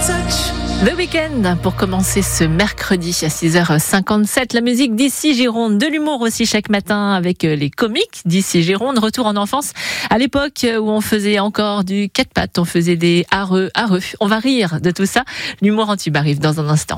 The Weeknd pour commencer ce mercredi à 6h57. La musique d'ici Gironde, de l'humour aussi chaque matin avec les comiques d'ici Gironde. Retour en enfance à l'époque où on faisait encore du quatre pattes, on faisait des areux. On va rire de tout ça. L'humour en tube arrive dans un instant.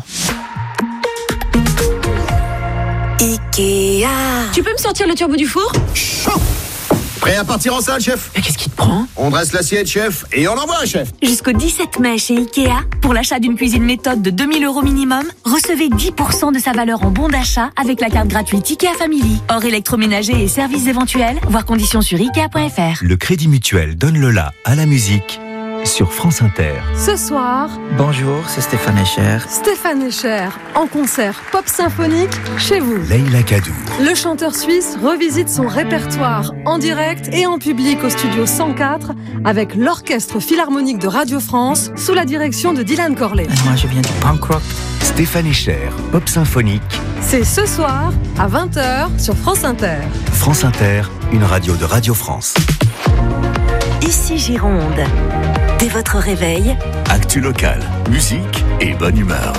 Ikea. Tu peux me sortir le turbo du four ? Chaud. Prêt à partir en salle, chef ? Mais qu'est-ce qui te prend ? On dresse l'assiette, chef, et on envoie, chef. Jusqu'au 17 mai chez Ikea, pour l'achat d'une cuisine méthode de 2 000 € minimum, recevez 10% de sa valeur en bon d'achat avec la carte gratuite Ikea Family. Hors électroménager et services éventuels, voir conditions sur Ikea.fr. Le Crédit Mutuel donne le la à la musique sur France Inter. Ce soir, bonjour, c'est Stéphane Echer. Stéphane Echer, en concert pop symphonique chez vous. Leïla Kaddour. Le chanteur suisse revisite son répertoire en direct et en public au studio 104 avec l'Orchestre Philharmonique de Radio France sous la direction de Dylan Corley. Moi, je viens du punk rock. Stéphane Echer, pop symphonique. C'est ce soir à 20h sur France Inter. France Inter, une radio de Radio France. Ici Gironde. Dès votre réveil, Actu locale, musique et bonne humeur.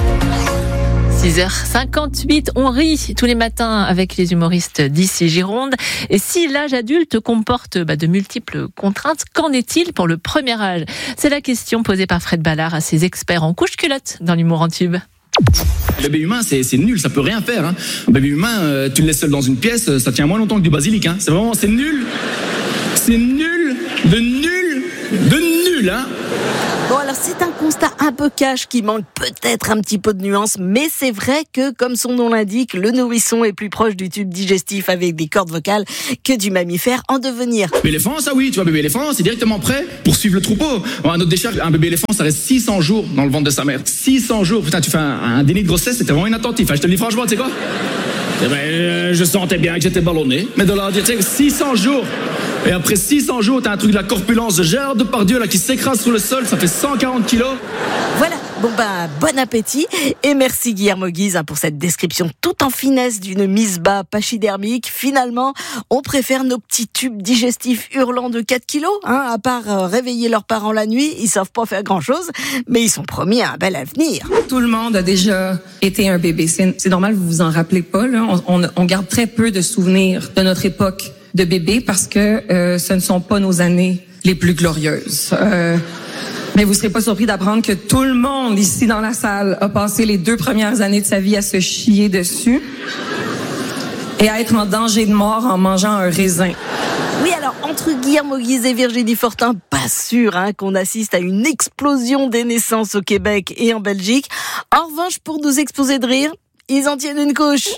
6h58, on rit tous les matins avec les humoristes d'ici Gironde. Et si l'âge adulte comporte de multiples contraintes, qu'en est-il pour le premier âge ? C'est la question posée par Fred Ballard à ses experts en couche-culotte dans l'humour en tube. Le bébé humain, c'est nul, ça peut rien faire. Un bébé humain, tu le laisses seul dans une pièce, ça tient moins longtemps que du basilic. C'est nul. C'est nul, de nul, hein. Bon, alors c'est un constat un peu cash qui manque peut-être un petit peu de nuance, mais c'est vrai que, comme son nom l'indique, le nourrisson est plus proche du tube digestif avec des cordes vocales que du mammifère en devenir. Bébé éléphant, ça oui, tu vois, bébé éléphant, c'est directement prêt pour suivre le troupeau. Un autre décharge, un bébé éléphant, ça reste 600 jours dans le ventre de sa mère. 600 jours, putain, tu fais un déni de grossesse, c'était vraiment inattentif. Je te le dis franchement, tu sais quoi ? Je sentais bien que j'étais ballonné, mais de leur dire, tu sais, 600 jours. Et après 600 jours, t'as un truc de la corpulence de Gérard Depardieu là qui s'écrase sous le sol, ça fait 140 kilos. Voilà, bon appétit et merci Guillermo Guise pour cette description tout en finesse d'une mise bas pachydermique. Finalement, on préfère nos petits tubes digestifs hurlants de 4 kilos, à part réveiller leurs parents la nuit, ils savent pas faire grand chose, mais ils sont promis à un bel avenir. Tout le monde a déjà été un bébé, c'est normal, vous vous en rappelez pas, là. On garde très peu de souvenirs de notre époque de bébé parce que ce ne sont pas nos années les plus glorieuses. Mais vous serez pas surpris d'apprendre que tout le monde ici dans la salle a passé les 2 premières années de sa vie à se chier dessus et à être en danger de mort en mangeant un raisin. Oui, alors, entre Guillermo Guise et Virginie Fortin, pas sûr qu'on assiste à une explosion des naissances au Québec et en Belgique. En revanche, pour nous exploser de rire, ils en tiennent une couche.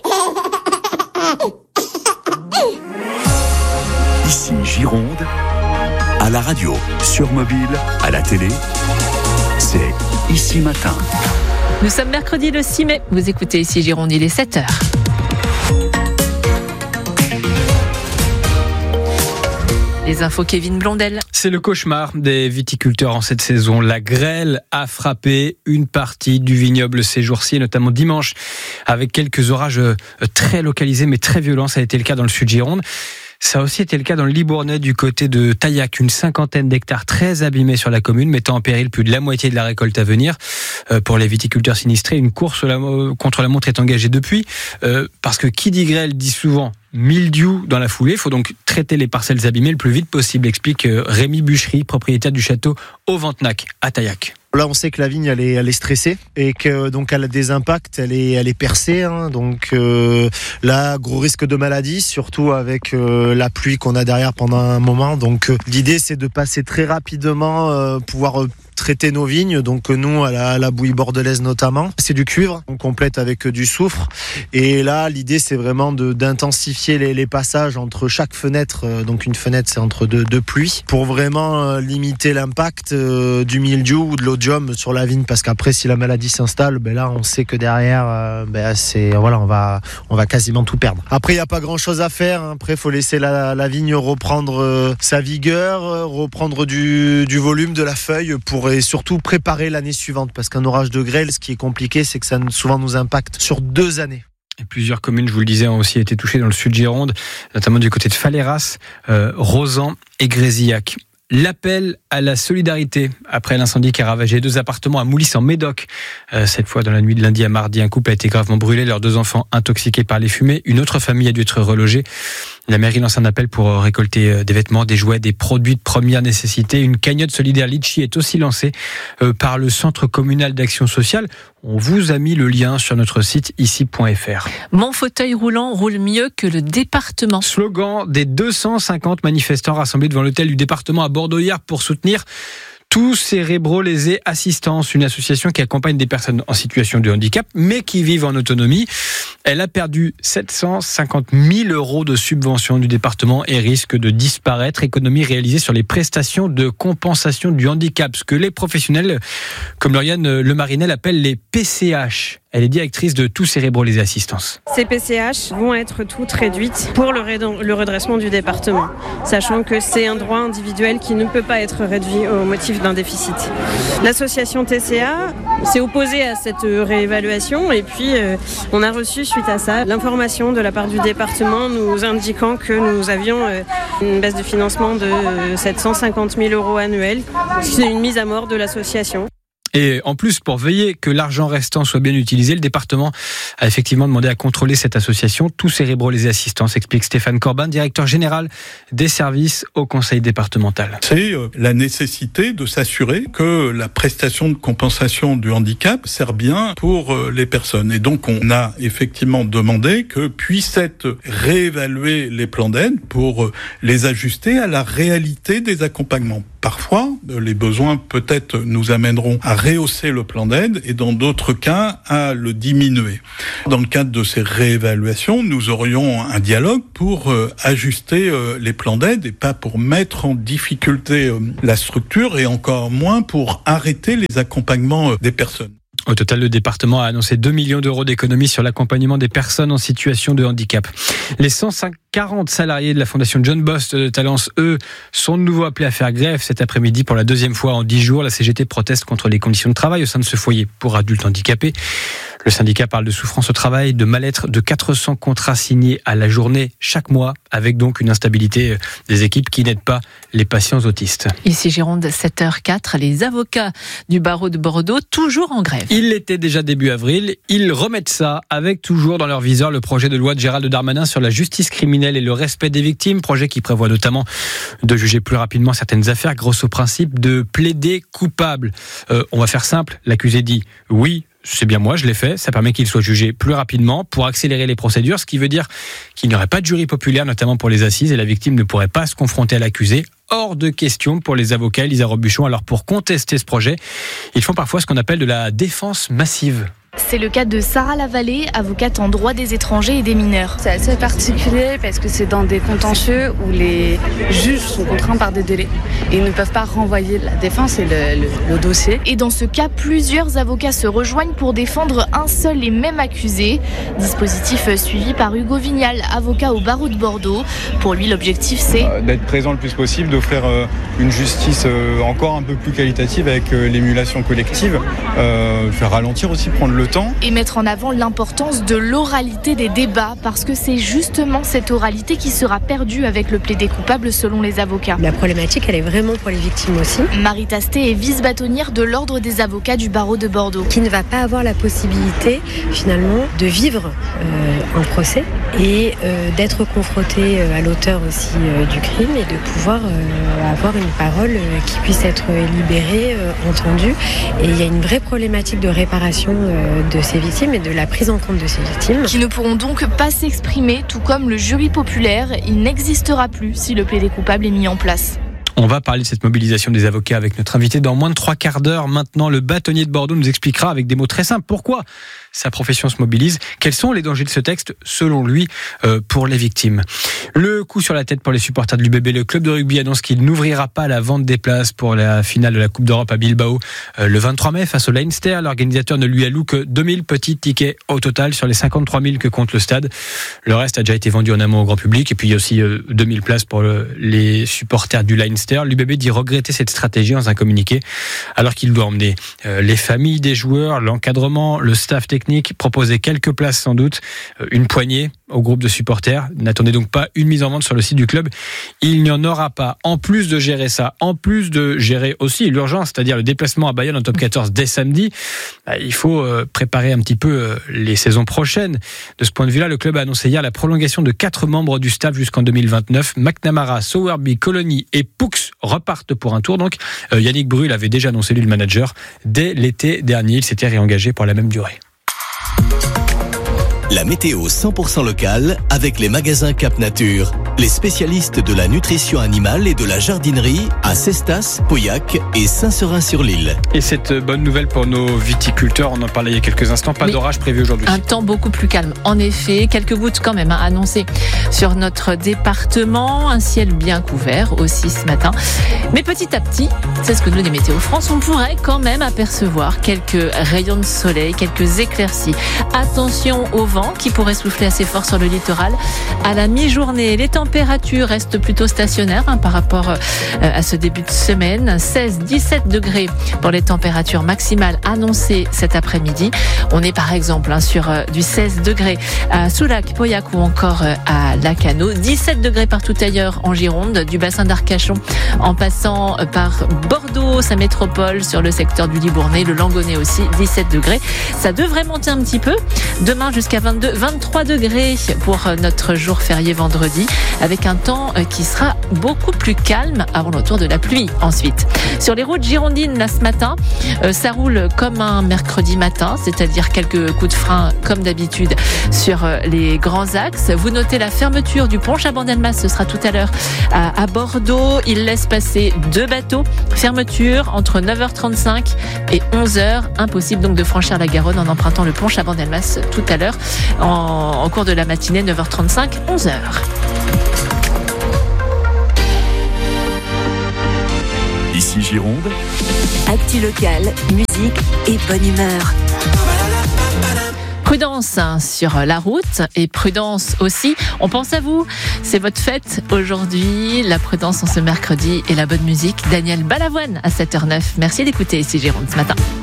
Ici Gironde, à la radio, sur mobile, à la télé, c'est Ici Matin. Nous sommes mercredi le 6 mai, vous écoutez Ici Gironde, il est 7h. Les infos Kevin Blondel. C'est le cauchemar des viticulteurs en cette saison. La grêle a frappé une partie du vignoble ces jours-ci, notamment dimanche, avec quelques orages très localisés mais très violents. Ça a été le cas dans le sud Gironde. Ça a aussi été le cas dans le Libournais du côté de Taillac, une 50aine d'hectares très abîmés sur la commune, mettant en péril plus de la moitié de la récolte à venir. Pour les viticulteurs sinistrés, une course contre la montre est engagée depuis, parce que qui dit grêle dit souvent mildiou dans la foulée. Il faut donc traiter les parcelles abîmées le plus vite possible, explique Rémi Bûchery, propriétaire du château au Ventenac, à Taillac. Là, on sait que la vigne, elle est stressée et que donc elle a des impacts, elle est percée. Donc là, gros risque de maladie, surtout avec la pluie qu'on a derrière pendant un moment. Donc l'idée, c'est de passer très rapidement, pouvoir traiter nos vignes. Donc nous, à la bouillie bordelaise notamment, c'est du cuivre, on complète avec du soufre. Et là, l'idée, c'est vraiment d'intensifier les passages entre chaque fenêtre. Donc une fenêtre, c'est entre deux pluies, pour vraiment limiter l'impact du mildiou ou de l'eau sur la vigne, parce qu'après si la maladie s'installe, là on sait que derrière on va quasiment tout perdre. Après il n'y a pas grand chose à faire, après il faut laisser la vigne reprendre sa vigueur, reprendre du volume de la feuille et surtout préparer l'année suivante, parce qu'un orage de grêle, ce qui est compliqué, c'est que ça souvent nous impacte sur 2 années. Et plusieurs communes, je vous le disais, ont aussi été touchées dans le sud Gironde, notamment du côté de Faléras, Rosan et Grésillac. l'appel à la solidarité après l'incendie qui a ravagé 2 appartements à Moulis en Médoc. Cette fois, dans la nuit de lundi à mardi, un couple a été gravement brûlé, leurs 2 enfants intoxiqués par les fumées. Une autre famille a dû être relogée. La mairie lance un appel pour récolter des vêtements, des jouets, des produits de première nécessité. Une cagnotte solidaire Litchi est aussi lancée par le Centre communal d'action sociale. On vous a mis le lien sur notre site ici.fr. Mon fauteuil roulant roule mieux que le département. Slogan des 250 manifestants rassemblés devant l'hôtel du département à Bordeaux hier pour soutenir Tous Cérébrolésés Assistance, une association qui accompagne des personnes en situation de handicap, mais qui vivent en autonomie. Elle a perdu 750 000 euros de subvention du département et risque de disparaître. Économie réalisée sur les prestations de compensation du handicap, ce que les professionnels, comme Lauriane Lemarinel, appellent les PCH. Elle est directrice de Tous Cérébrolésés Assistance. Ces PCH vont être toutes réduites pour le redressement du département, sachant que c'est un droit individuel qui ne peut pas être réduit au motif d'un déficit. L'association TCA s'est opposée à cette réévaluation et puis on a reçu suite à ça l'information de la part du département nous indiquant que nous avions une baisse de financement de 750 000 euros annuels. C'est une mise à mort de l'association. Et en plus, pour veiller que l'argent restant soit bien utilisé, le département a effectivement demandé à contrôler cette association. Tous Cérébrolésés Assistance, explique Stéphane Corbin, directeur général des services au conseil départemental. C'est la nécessité de s'assurer que la prestation de compensation du handicap sert bien pour les personnes. Et donc, on a effectivement demandé que puissent être réévalués les plans d'aide pour les ajuster à la réalité des accompagnements. Parfois, les besoins peut-être nous amèneront à rehausser le plan d'aide et dans d'autres cas à le diminuer. Dans le cadre de ces réévaluations, nous aurions un dialogue pour ajuster les plans d'aide et pas pour mettre en difficulté la structure et encore moins pour arrêter les accompagnements des personnes. Au total, le département a annoncé 2 millions d'euros d'économies sur l'accompagnement des personnes en situation de handicap. Les 140 salariés de la fondation John Bost de Talence, eux, sont de nouveau appelés à faire grève cet après-midi pour la 2e fois en 10 jours. La CGT proteste contre les conditions de travail au sein de ce foyer pour adultes handicapés. Le syndicat parle de souffrance au travail, de mal-être, de 400 contrats signés à la journée chaque mois, avec donc une instabilité des équipes qui n'aident pas les patients autistes. Ici Gironde, 7h04, les avocats du barreau de Bordeaux, toujours en grève. Il l'était déjà début avril, ils remettent ça avec toujours dans leur viseur le projet de loi de Gérald Darmanin sur la justice criminelle et le respect des victimes, projet qui prévoit notamment de juger plus rapidement certaines affaires grâce au principe de plaider coupable. On va faire simple, l'accusé dit oui, c'est bien moi, je l'ai fait. Ça permet qu'il soit jugé plus rapidement pour accélérer les procédures, ce qui veut dire qu'il n'y aurait pas de jury populaire, notamment pour les assises, et la victime ne pourrait pas se confronter à l'accusé. Hors de question pour les avocats, Elisa Robuchon. Alors pour contester ce projet, ils font parfois ce qu'on appelle de la défense massive. C'est le cas de Sarah Lavallée, avocate en droit des étrangers et des mineurs. C'est assez particulier parce que c'est dans des contentieux où les juges sont contraints par des délais et ils ne peuvent pas renvoyer la défense et le dossier. Et dans ce cas, plusieurs avocats se rejoignent pour défendre un seul et même accusé. Dispositif suivi par Hugo Vignal, avocat au barreau de Bordeaux. Pour lui, l'objectif, c'est d'être présent le plus possible, d'offrir une justice encore un peu plus qualitative avec l'émulation collective, faire ralentir aussi, prendre le temps. Et mettre en avant l'importance de l'oralité des débats, parce que c'est justement cette oralité qui sera perdue avec le plaidé coupable selon les avocats. La problématique, elle est vraiment pour les victimes aussi. Marie Tastet est vice-bâtonnière de l'Ordre des avocats du barreau de Bordeaux. Qui ne va pas avoir la possibilité, finalement, de vivre un procès et d'être confronté à l'auteur aussi du crime et de pouvoir avoir une parole qui puisse être libérée, entendue. Et il y a une vraie problématique de réparation de ces victimes et de la prise en compte de ces victimes. Qui ne pourront donc pas s'exprimer, tout comme le jury populaire. Il n'existera plus si le plaidé coupable est mis en place. On va parler de cette mobilisation des avocats avec notre invité dans moins de 3 quarts d'heure. Maintenant, le bâtonnier de Bordeaux nous expliquera avec des mots très simples pourquoi sa profession se mobilise, quels sont les dangers de ce texte, selon lui, pour les victimes. Le coup sur la tête pour les supporters de l'UBB. Le club de rugby annonce qu'il n'ouvrira pas la vente des places pour la finale de la Coupe d'Europe à Bilbao le 23 mai face au Leinster. L'organisateur ne lui alloue que 2000 petits tickets au total sur les 53 000 que compte le stade. Le reste a déjà été vendu en amont au grand public. Et puis il y a aussi 2000 places pour les supporters du Leinster. D'ailleurs, l'UBB dit regretter cette stratégie dans un communiqué, alors qu'il doit emmener les familles des joueurs, l'encadrement, le staff technique, proposer quelques places sans doute, une poignée au groupe de supporters. N'attendez donc pas une mise en vente sur le site du club. Il n'y en aura pas. En plus de gérer ça, en plus de gérer aussi l'urgence, c'est-à-dire le déplacement à Bayonne en top 14 dès samedi, il faut préparer un petit peu les saisons prochaines. De ce point de vue-là, le club a annoncé hier la prolongation de 4 membres du staff jusqu'en 2029. McNamara, Sowerby, Colony et Poux repartent pour un tour. Donc, Yannick Brul avait déjà annoncé, lui, le manager, dès l'été dernier. Il s'était réengagé pour la même durée. La météo 100% locale avec les magasins Cap Nature. Les spécialistes de la nutrition animale et de la jardinerie à Cestas, Pauillac et Saint-Seurin-sur-l'Île. Et cette bonne nouvelle pour nos viticulteurs, on en parlait il y a quelques instants, pas d'orage prévu aujourd'hui. Un temps beaucoup plus calme. En effet, quelques gouttes quand même annoncées sur notre département. Un ciel bien couvert aussi ce matin. Mais petit à petit, c'est ce que nous dit Météo France, on pourrait quand même apercevoir quelques rayons de soleil, quelques éclaircies. Attention au vent qui pourrait souffler assez fort sur le littoral à la mi-journée. Les températures restent plutôt stationnaires par rapport à ce début de semaine. 16-17 degrés pour les températures maximales annoncées cet après-midi. On est par exemple sur du 16 degrés à Soulac, Pauillac ou encore à Lacano. 17 degrés partout ailleurs en Gironde, du bassin d'Arcachon en passant par Bordeaux, sa métropole, sur le secteur du Libournais, le Langonnet aussi, 17 degrés. Ça devrait monter un petit peu. Demain jusqu'à 23 degrés pour notre jour férié vendredi, avec un temps qui sera beaucoup plus calme avant le retour de la pluie ensuite. Sur les routes girondines, là ce matin, ça roule comme un mercredi matin, c'est-à-dire quelques coups de frein comme d'habitude sur les grands axes. Vous notez la fermeture du pont Chabandelmas, ce sera tout à l'heure à Bordeaux. Il laisse passer 2 bateaux. Fermeture entre 9h35 et 11h. Impossible donc de franchir la Garonne en empruntant le pont Chabandelmas tout à l'heure en cours de la matinée, 9h35, 11h. Ici Gironde. Actu locale, musique et bonne humeur. Prudence sur la route et prudence aussi. On pense à vous. C'est votre fête aujourd'hui. La prudence en ce mercredi et la bonne musique. Daniel Balavoine à 7h09. Merci d'écouter Ici Gironde ce matin.